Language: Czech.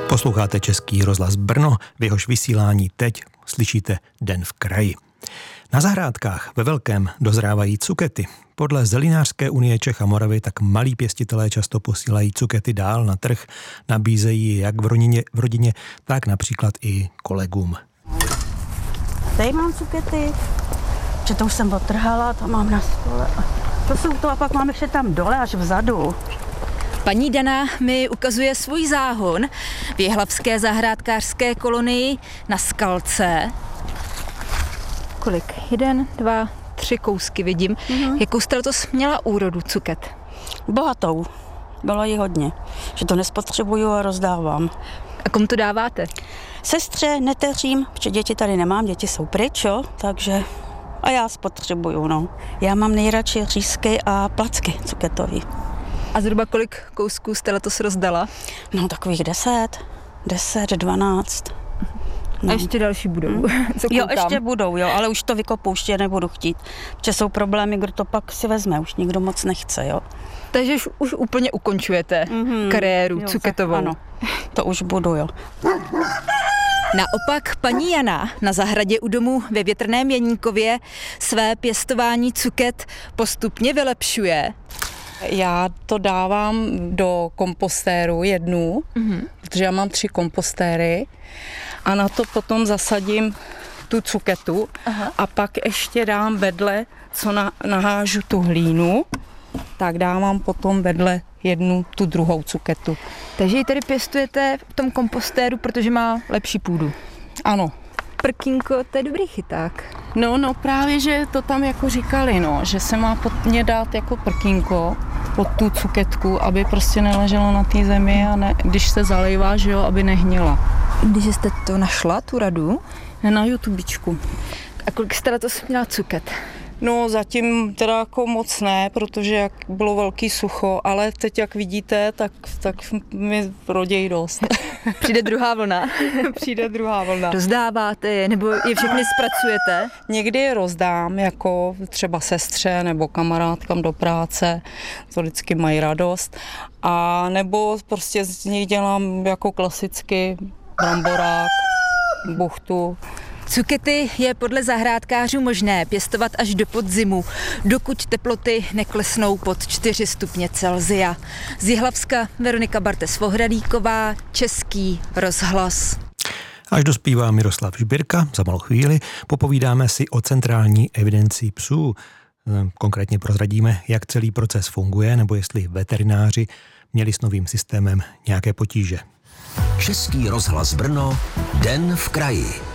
Posloucháte Český rozhlas Brno, v jehož vysílání teď slyšíte Den v kraji. Na zahrádkách ve velkém dozrávají cukety. Podle Zelinářské unie Čech a Moravy tak malí pěstitelé často posílají cukety dál na trh, nabízejí jak v rodině, tak například i kolegům. Tady mám cukety, že to už jsem odtrhala, to mám na stole. To jsou to a pak mám ještě tam dole až vzadu. Paní Dana mi ukazuje svůj záhon v jihlavské zahrádkářské kolonii na Skalce. Kolik? 1, 2, 3 kousky vidím. Jakou jste letos měla úrodu cuket? Bohatou. Bylo jí hodně. Že to nespotřebuju a rozdávám. A komu to dáváte? Sestře, neteřím, protože děti tady nemám, děti jsou pryč, jo, takže a já spotřebuju, no. Já mám nejradši řízky a placky cuketový. A zhruba kolik kousků jste letos rozdala? No takových 10, 12. No. A ještě další budou. Jo, ještě budou, jo, ale už to vykopouště nebudu chtít, protože jsou problémy, kdo to pak si vezme, už nikdo moc nechce, jo. Takže už úplně ukončujete kariéru cuketovou. Ano, to už budu, jo. Naopak paní Jana na zahradě u domu ve Větrném Jeníkově své pěstování cuket postupně vylepšuje. Já to dávám do kompostéru jednu, protože já mám 3 kompostéry a na to potom zasadím tu cuketu a pak ještě dám vedle, co nahážu tu hlínu, tak dávám potom vedle jednu tu druhou cuketu. Takže ji tedy pěstujete v tom kompostéru, protože má lepší půdu. Ano. Prkínko, to je dobrý chyták. No právě, že to tam jako říkali, no, že se má pod mě dát jako prkínko pod tu cuketku, aby prostě neležela na té zemi a ne, když se zalejvá, že jo, aby nehnila. Když jste to našla, tu radu? Na YouTubečku. A kolik jste letos měla cuket? No zatím teda jako moc ne, protože jak bylo velký sucho, ale teď jak vidíte, tak mi rodějí dost. Přijde druhá vlna? Přijde druhá vlna. Rozdáváte je, nebo je všechny zpracujete? Někdy je rozdám, jako třeba sestře nebo kamarádkám do práce, to vždycky mají radost. A nebo prostě z nich dělám jako klasicky bramborák, buchtu. Cukety je podle zahrádkářů možné pěstovat až do podzimu, dokud teploty neklesnou pod 4 stupně Celsia. Z Jihlavska Veronika Bartes-Vohradíková, Český rozhlas. Až dospívá Miroslav Žbírka, za malou chvíli popovídáme si o centrální evidenci psů. Konkrétně prozradíme, jak celý proces funguje, nebo jestli veterináři měli s novým systémem nějaké potíže. Český rozhlas Brno, Den v kraji.